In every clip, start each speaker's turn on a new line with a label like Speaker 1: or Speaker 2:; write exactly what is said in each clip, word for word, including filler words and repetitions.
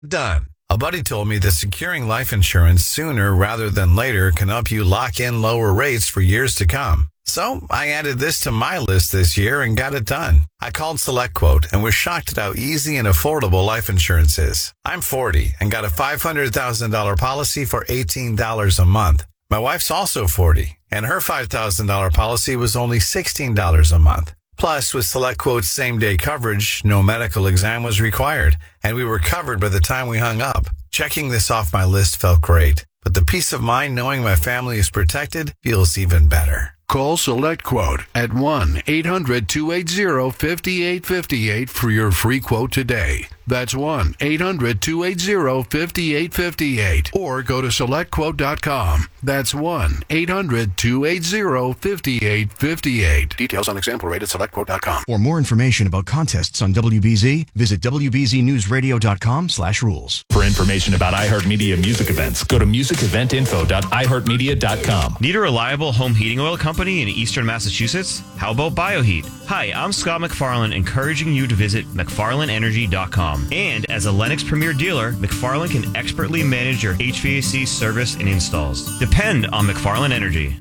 Speaker 1: Done. A buddy told me that securing life insurance sooner rather than later can help you lock in lower rates for years to come. So I added this to my list this year and got it done. I called SelectQuote and was shocked at how easy and affordable life insurance is. I'm forty and got a five hundred thousand dollars policy for eighteen dollars a month. My wife's also forty and her five thousand dollars policy was only sixteen dollars a month. Plus, with SelectQuote's same-day coverage, no medical exam was required, and we were covered by the time we hung up. Checking this off my list felt great, but the peace of mind knowing my family is protected feels even better.
Speaker 2: Call SelectQuote at one eight hundred two eight zero five eight five eight for your free quote today. That's one eight hundred two eight zero five eight five eight. Or go to select quote dot com. That's one eight hundred two eight zero five eight five eight. Details on example rate at select quote dot com.
Speaker 3: For more information about contests on W B Z, visit w b z news radio dot com slash rules.
Speaker 4: For information about iHeartMedia music events, go to music event info dot i heart media dot com.
Speaker 5: Need a reliable home heating oil company in eastern Massachusetts? How about BioHeat? Hi, I'm Scott McFarland, encouraging you to visit mcfarland energy dot com. And as a Lennox Premier dealer, McFarland can expertly manage your H V A C service and installs. Depend on McFarland Energy.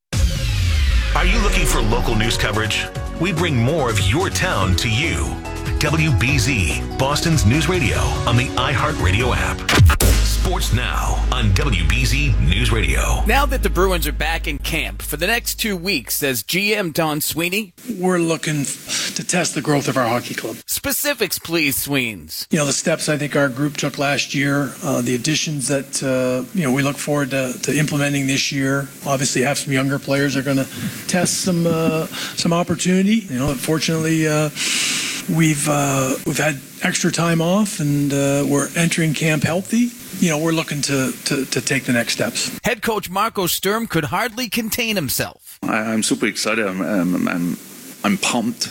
Speaker 6: Are you looking for local news coverage? We bring more of your town to you. W B Z, Boston's news radio on the iHeartRadio app. Sports now on W B Z News Radio.
Speaker 7: Now that the Bruins are back in camp for the next two weeks, says G M Don Sweeney,
Speaker 8: we're looking to test the growth of our hockey club.
Speaker 7: Specifics, please, Sweens.
Speaker 8: You know, the steps I think our group took last year, uh, the additions that, uh, you know, we look forward to, to implementing this year. Obviously have some younger players that are going to test some uh, some opportunity. You know, unfortunately, uh, we've uh, we've had extra time off and uh, we're entering camp healthy. You know, we're looking to, to, to take the next steps.
Speaker 7: Head coach Marco Sturm could hardly contain himself.
Speaker 9: I, I'm super excited. I'm I'm I'm, I'm pumped.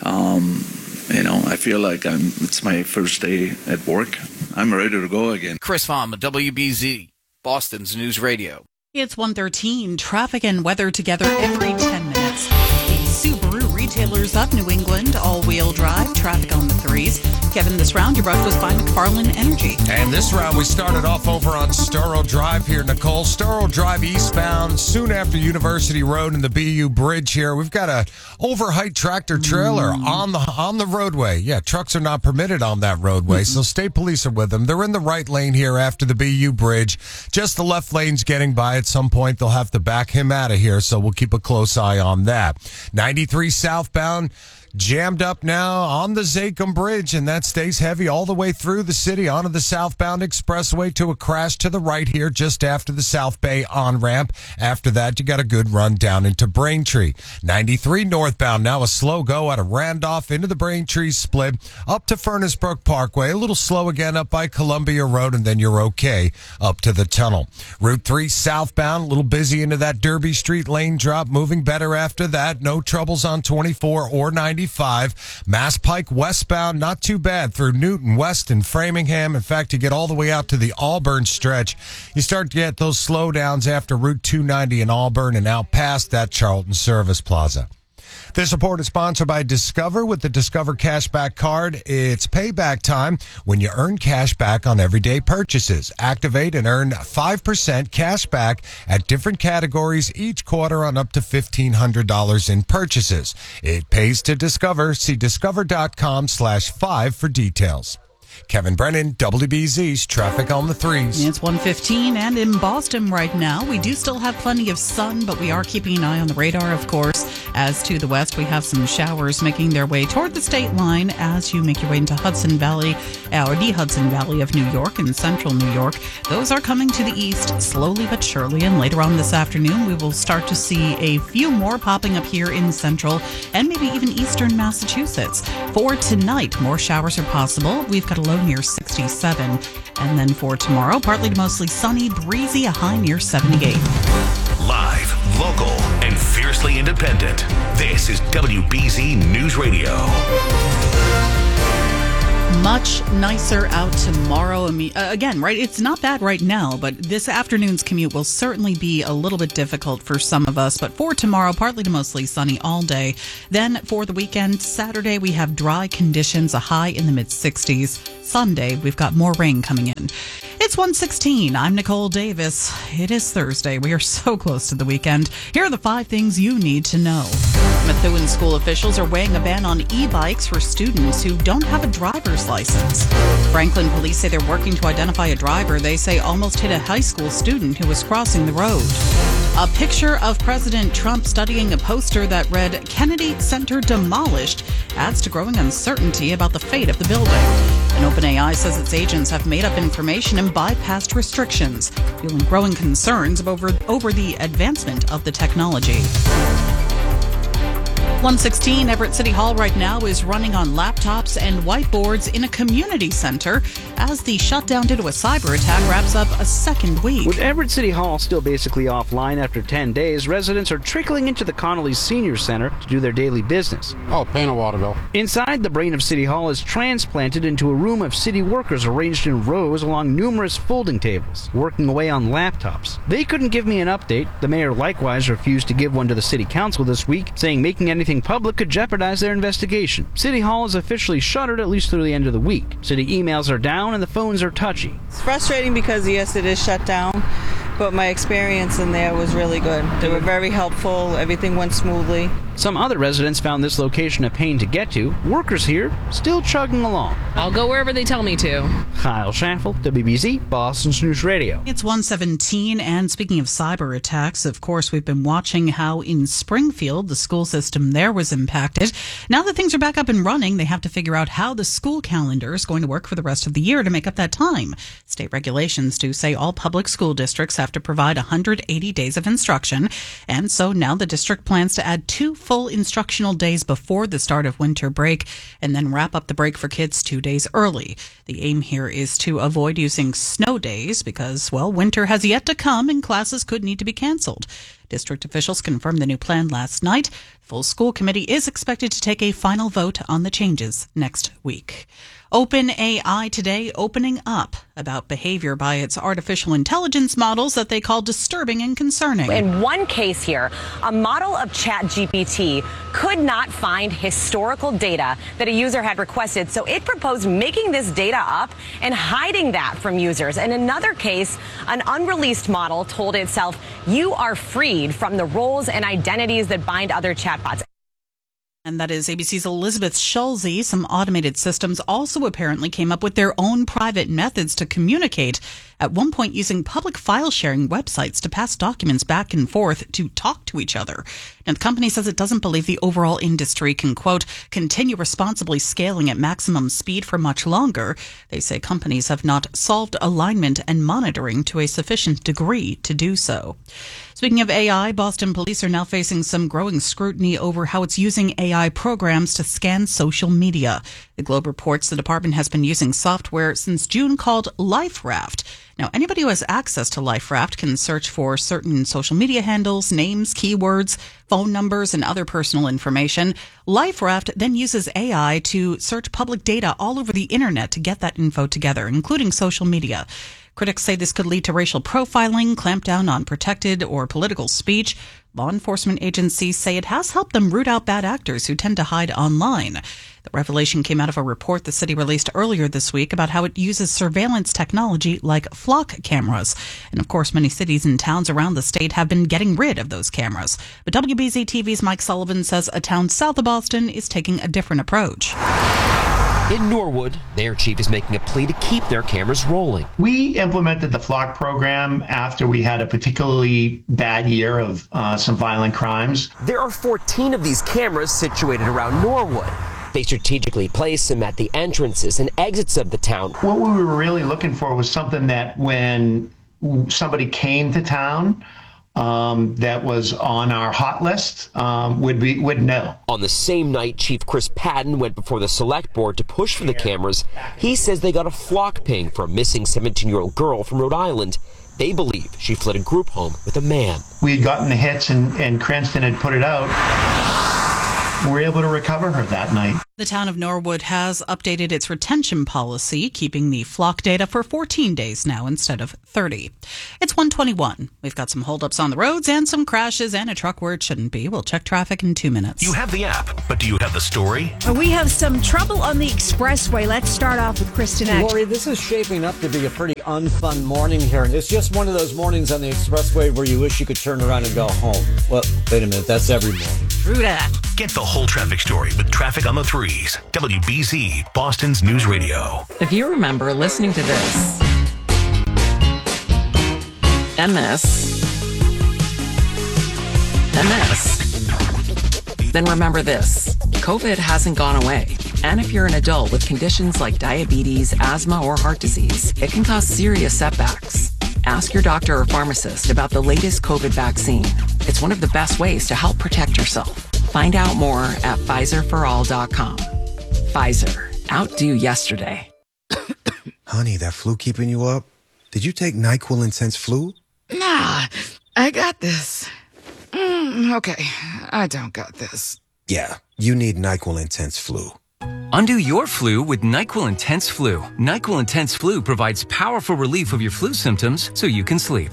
Speaker 9: Um, you know, I feel like I'm. It's my first day at work. I'm ready to go again.
Speaker 7: Chris Fama, W B Z, Boston's News Radio.
Speaker 10: It's one thirteen. Traffic and weather together every ten minutes. The Subaru retailers of New England, all-wheel drive, traffic on the threes. Kevin, this round you're brought to us by McFarland Energy.
Speaker 11: And this round we started off over on Storrow Drive here, Nicole. Storrow Drive eastbound, soon after University Road and the B U Bridge here. We've got a overheight tractor trailer mm. on the on the roadway. Yeah, trucks are not permitted on that roadway, mm-hmm. so state police are with them. They're in the right lane here after the B U Bridge. Just the left lane's getting by. At some point, they'll have to back him out of here, so we'll keep a close eye on that. ninety-three southbound. Jammed up now on the Zachem Bridge, and that stays heavy all the way through the city onto the southbound expressway to a crash to the right here just after the South Bay on-ramp. After that, you got a good run down into Braintree. ninety-three northbound, now a slow go out of Randolph into the Braintree split up to Furnace Brook Parkway. A little slow again up by Columbia Road, and then you're okay up to the tunnel. Route three southbound, a little busy into that Derby Street lane drop, moving better after that. No troubles on twenty-four or ninety-five. Mass Pike westbound, not too bad through Newton, Weston, Framingham. In fact, you get all the way out to the Auburn stretch. You start to get those slowdowns after Route two ninety in Auburn and out past that Charlton Service Plaza. This report is sponsored by Discover. With the Discover Cashback Card, it's payback time when you earn cash back on everyday purchases. Activate and earn five percent cash back at different categories each quarter on up to fifteen hundred dollars in purchases. It pays to Discover. See discover.com slash five for details. Kevin Brennan, W B Z's Traffic on the Threes.
Speaker 10: It's one fifteen, and in Boston right now, we do still have plenty of sun, but we are keeping an eye on the radar, of course. As to the west, we have some showers making their way toward the state line as you make your way into Hudson Valley, or the Hudson Valley of New York and central New York. Those are coming to the east slowly but surely, and later on this afternoon, we will start to see a few more popping up here in central and maybe even eastern Massachusetts. For tonight, more showers are possible. We've got a low near sixty-seven. And then for tomorrow, partly to mostly sunny, breezy, a high near seventy-eight.
Speaker 6: Live, local, and fiercely independent. This is W B Z News Radio.
Speaker 10: Much nicer out tomorrow. I mean, uh, again, right? It's not bad right now, but this afternoon's commute will certainly be a little bit difficult for some of us. But for tomorrow, partly to mostly sunny all day. Then for the weekend, Saturday, we have dry conditions, a high in the mid sixties. Sunday, we've got more rain coming in. It's one sixteen. I'm Nicole Davis. It is Thursday. We are so close to the weekend. Here are the five things you need to know. Methuen school officials are weighing a ban on e-bikes for students who don't have a driver's license. Franklin police say they're working to identify a driver they say almost hit a high school student who was crossing the road. A picture of President Trump studying a poster that read Kennedy Center demolished adds to growing uncertainty about the fate of the building. And OpenAI says its agents have made up information and bypassed restrictions, fueling growing concerns over, over the advancement of the technology. one sixteen Everett City Hall right now is running on laptops and whiteboards in a community center as the shutdown due to a cyber attack wraps up a second week.
Speaker 12: With Everett City Hall still basically offline after ten days, residents are trickling into the Connolly Senior Center to do their daily business.
Speaker 13: Oh, paying a water bill.
Speaker 12: Inside, the brain of City Hall is transplanted into a room of city workers arranged in rows along numerous folding tables, working away on laptops. They couldn't give me an update. The mayor likewise refused to give one to the city council this week, saying making anything public could jeopardize their investigation. City Hall is officially shuttered at least through the end of the week. City emails are down and the phones are touchy.
Speaker 14: It's frustrating because, yes, it is shut down, but my experience in there was really good. They were very helpful. Everything went smoothly.
Speaker 12: Some other residents found this location a pain to get to. Workers here still chugging along.
Speaker 15: I'll go wherever they tell me to.
Speaker 12: Kyle Schaffel, W B Z, Boston's News Radio.
Speaker 10: It's one seventeen, and speaking of cyber attacks, of course, we've been watching how in Springfield, the school system there was impacted. Now that things are back up and running, they have to figure out how the school calendar is going to work for the rest of the year to make up that time. State regulations do say all public school districts have to provide one hundred eighty days of instruction, and so now the district plans to add two full instructional days before the start of winter break and then wrap up the break for kids two days early. The aim here is to avoid using snow days because, well, winter has yet to come and classes could need to be canceled. District officials confirmed the new plan last night. Full school committee is expected to take a final vote on the changes next week. OpenAI today opening up about behavior by its artificial intelligence models that they call disturbing and concerning.
Speaker 16: In one case here, a model of ChatGPT could not find historical data that a user had requested, so it proposed making this data up and hiding that from users. In another case, an unreleased model told itself, you are freed from the roles and identities that bind other chatbots.
Speaker 10: And that is A B C's Elizabeth Schulze. Some automated systems also apparently came up with their own private methods to communicate, at one point using public file sharing websites to pass documents back and forth to talk to each other. Now, the company says it doesn't believe the overall industry can, quote, continue responsibly scaling at maximum speed for much longer. They say companies have not solved alignment and monitoring to a sufficient degree to do so. Speaking of A I, Boston police are now facing some growing scrutiny over how it's using A I programs to scan social media. The Globe reports the department has been using software since June called LifeRaft. Now, anybody who has access to LifeRaft can search for certain social media handles, names, keywords, phone numbers, and other personal information. LifeRaft then uses A I to search public data all over the internet to get that info together, including social media. Critics say this could lead to racial profiling, clamp down on protected or political speech. Law enforcement agencies say it has helped them root out bad actors who tend to hide online. The revelation came out of a report the city released earlier this week about how it uses surveillance technology like flock cameras. And of course, many cities and towns around the state have been getting rid of those cameras. But W B Z T V's Mike Sullivan says a town south of Boston is taking a different approach.
Speaker 17: In Norwood, their chief is making a plea to keep their cameras rolling.
Speaker 18: We implemented the flock program after we had a particularly bad year of uh, some violent crimes.
Speaker 17: There are fourteen of these cameras situated around Norwood. They strategically place them at the entrances and exits of the town.
Speaker 18: What we were really looking for was something that when somebody came to town, Um, that was on our hot list um, would be would know.
Speaker 17: On the same night, Chief Chris Patton went before the select board to push for the cameras. He says they got a flock ping for a missing seventeen-year-old girl from Rhode Island. They believe she fled a group home with a man.
Speaker 18: We had gotten the hits and, and Cranston had put it out. were able to recover her that night.
Speaker 10: The town of Norwood has updated its retention policy, keeping the flock data for fourteen days now instead of thirty. It's one twenty-one. We've got some holdups on the roads and some crashes and a truck where it shouldn't be. We'll check traffic in two minutes.
Speaker 6: You have the app, but do you have the story?
Speaker 13: We have some trouble on the expressway. Let's start off with Kristen Act.
Speaker 19: Lori, this is shaping up to be a pretty unfun morning here. It's just one of those mornings on the expressway where you wish you could turn around and go home. Well, wait a minute. That's every morning.
Speaker 13: True that.
Speaker 6: Get the whole traffic story with Traffic on the Threes. W B Z, Boston's News Radio.
Speaker 20: If you remember listening to this, and this, and this, then remember this. COVID hasn't gone away. And if you're an adult with conditions like diabetes, asthma, or heart disease, it can cause serious setbacks. Ask your doctor or pharmacist about the latest COVID vaccine. It's one of the best ways to help protect yourself. Find out more at Pfizer for all dot com. Pfizer. Outdo yesterday.
Speaker 21: Honey, that flu keeping you up? Did you take NyQuil Intense Flu?
Speaker 22: Nah, I got this. Mm, okay, I don't got this.
Speaker 21: Yeah, you need NyQuil Intense Flu.
Speaker 23: Undo your flu with NyQuil Intense Flu. NyQuil Intense Flu provides powerful relief of your flu symptoms so you can sleep.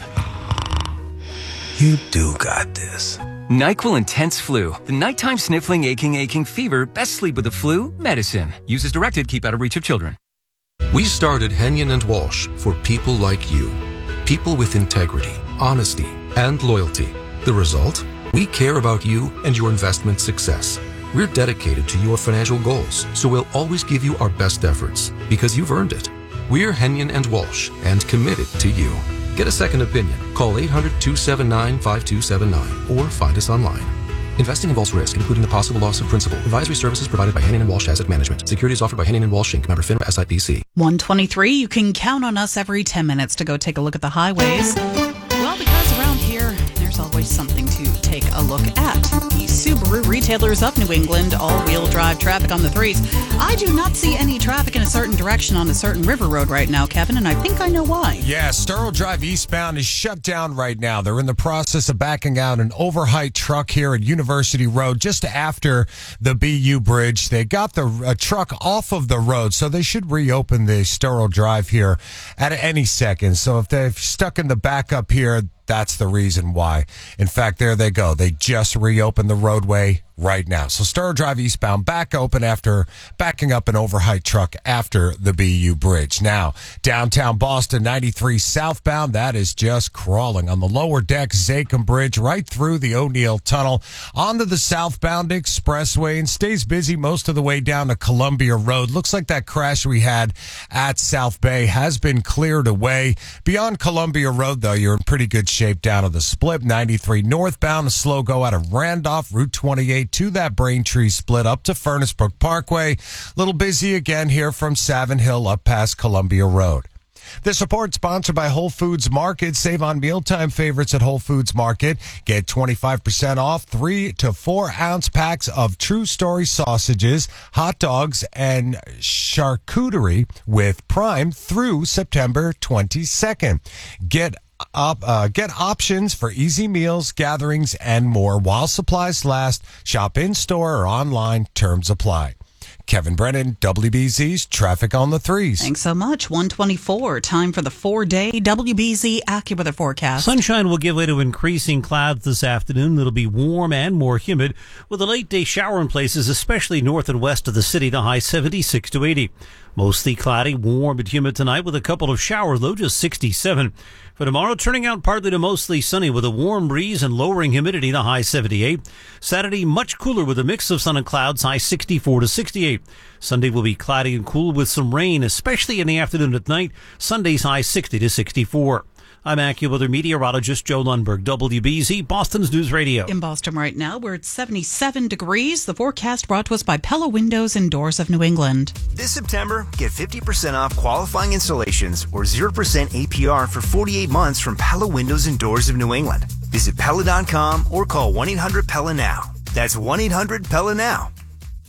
Speaker 21: You do got this.
Speaker 23: NyQuil Intense Flu. The nighttime sniffling, aching, aching fever. Best sleep with the flu. Medicine. Use as directed. Keep out of reach of children.
Speaker 24: We started Henyon and Walsh for people like you. People with integrity, honesty, and loyalty. The result? We care about you and your investment success. We're dedicated to your financial goals, so we'll always give you our best efforts because you've earned it. We're Henyon and Walsh and committed to you. Get a second opinion. Call eight hundred, two seven nine, five two seven nine or find us online. Investing involves risk, including the possible loss of principal. Advisory services provided by Henyon and Walsh Asset Management. Securities offered by Henyon and Walsh Incorporated. Member FINRA S I P C.
Speaker 10: one twenty-three. You can count on us every ten minutes to go take a look at the highways. Well, because around here, there's always something to take a look at. The Subaru retailers of New England, all-wheel drive traffic on the threes. I do not see any traffic in a certain direction on a certain river road right now, Kevin, and I think I know why.
Speaker 11: Yeah, Storrow Drive eastbound is shut down right now. They're in the process of backing out an overheight truck here at University Road just after the B U Bridge. They got the uh, truck off of the road, so they should reopen the Storrow Drive here at any second. So if they're stuck in the backup here, that's the reason why. In fact, there they go. They just reopened the roadway right now. So Storrow Drive eastbound back open after backing up an overheight truck after the B U Bridge. Now, downtown Boston, ninety-three southbound, that is just crawling on the lower deck, Zachem Bridge, right through the O'Neill Tunnel, onto the southbound expressway, and stays busy most of the way down to Columbia Road. Looks like that crash we had at South Bay has been cleared away. Beyond Columbia Road, though, you're in pretty good shape down to the split. ninety-three northbound, a slow go out of Randolph, Route twenty-eight to that Braintree split up to Furnace Brook Parkway. Little busy again here from Savin Hill up past Columbia Road. This report sponsored by Whole Foods Market. Save on mealtime favorites at Whole Foods Market. Get twenty-five percent off three to four ounce packs of True Story sausages, hot dogs, and charcuterie with Prime through September twenty-second. Get Up, uh, get options for easy meals, gatherings, and more while supplies last. Shop in store or online. Terms apply. Kevin Brennan, W B Z's Traffic on the Threes.
Speaker 10: Thanks so much. one twenty-four. Time for the four-day W B Z AccuWeather forecast.
Speaker 25: Sunshine will give way to increasing clouds this afternoon. It'll be warm and more humid with a late-day shower in places, especially north and west of the city. The high seventy-six to eighty. Mostly cloudy, warm and humid tonight with a couple of showers, low just sixty-seven. For tomorrow, turning out partly to mostly sunny with a warm breeze and lowering humidity, the high seventy-eight. Saturday, much cooler with a mix of sun and clouds, high sixty-four to sixty-eight. Sunday will be cloudy and cool with some rain, especially in the afternoon at night. Sunday's high sixty to sixty-four. I'm AccuWeather meteorologist Joe Lundberg, W B Z, Boston's News Radio.
Speaker 10: In Boston right now, we're at seventy-seven degrees. The forecast brought to us by Pella Windows and Doors of New England.
Speaker 26: This September, get fifty percent off qualifying installations or zero percent A P R for forty-eight months from Pella Windows and Doors of New England. Visit Pella dot com or call one eight hundred Pella now. That's one eight hundred Pella now.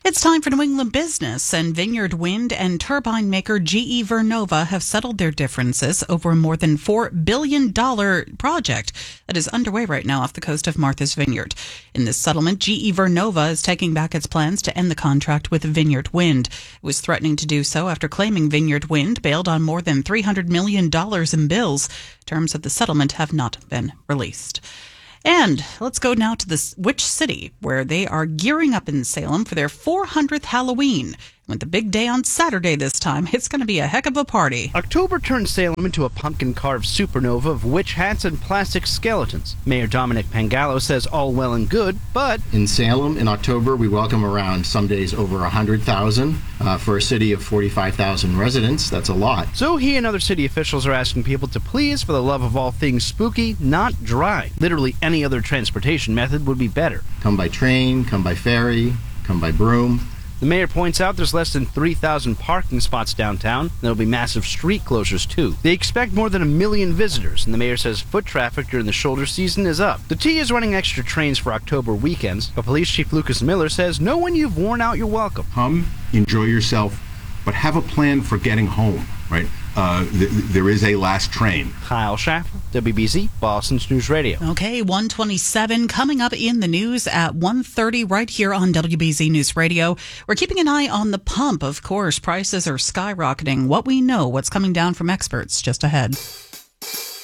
Speaker 10: It's time for New England business, and Vineyard Wind and turbine maker G E Vernova have settled their differences over a more than four billion dollars project that is underway right now off the coast of Martha's Vineyard. In this settlement, G E Vernova is taking back its plans to end the contract with Vineyard Wind. It was threatening to do so after claiming Vineyard Wind bailed on more than three hundred million dollars in bills. Terms of the settlement have not been released. And let's go now to this Witch City, where they are gearing up in Salem for their four hundredth Halloween. With the big day on Saturday this time, it's going to be a heck of a party.
Speaker 12: October turned Salem into a pumpkin-carved supernova of witch hats and plastic skeletons. Mayor Dominic Pangallo says all well and good, but...
Speaker 1: In Salem, in October, we welcome around some days over one hundred thousand. Uh, for a city of forty-five thousand residents, that's a lot.
Speaker 12: So he and other city officials are asking people to please, for the love of all things spooky, not drive. Literally any other transportation method would be better.
Speaker 1: Come by train, come by ferry, come by broom.
Speaker 12: The mayor points out there's less than three thousand parking spots downtown. There'll be massive street closures, too. They expect more than a million visitors, and the mayor says foot traffic during the shoulder season is up. The T is running extra trains for October weekends, but Police Chief Lucas Miller says no one you've worn out, you're welcome.
Speaker 2: Come, enjoy yourself, but have a plan for getting home, right? Uh, th- there is a last train.
Speaker 12: Kyle Schaffer, W B Z, Boston's News Radio.
Speaker 10: Okay, one twenty-seven coming up in the news at one thirty right here on W B Z News Radio. We're keeping an eye on the pump. Of course, prices are skyrocketing. What we know, what's coming down from experts just ahead.